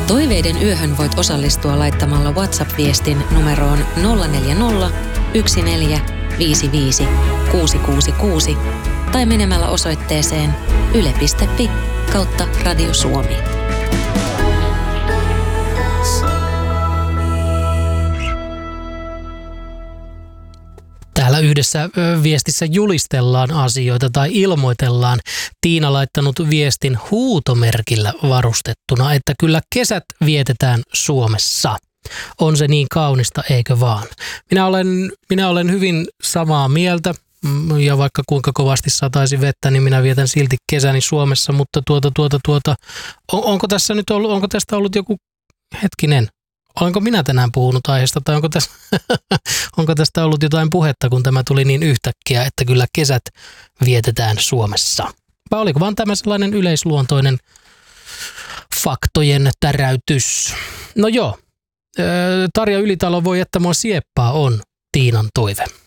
Toiveiden yöhön voit osallistua laittamalla WhatsApp-viestin numeroon 040 1455 666 tai menemällä osoitteeseen yle.fi/Radio Suomi. Täällä yhdessä viestissä julistellaan asioita tai ilmoitellaan. Tiina laittanut viestin huutomerkillä varustettuna, että kyllä kesät vietetään Suomessa. On se niin kaunista, eikö vaan? Minä olen hyvin samaa mieltä ja vaikka kuinka kovasti sataisi vettä, niin minä vietän silti kesäni Suomessa, mutta onko tästä ollut joku hetkinen? Olenko minä tänään puhunut aiheesta tai onko tästä ollut jotain puhetta, kun tämä tuli niin yhtäkkiä, että kyllä kesät vietetään Suomessa? Vai oliko vaan tämä sellainen yleisluontoinen faktojen täräytys? No joo, Tarja Ylitalo voi, että mua sieppaa on Tiinan toive.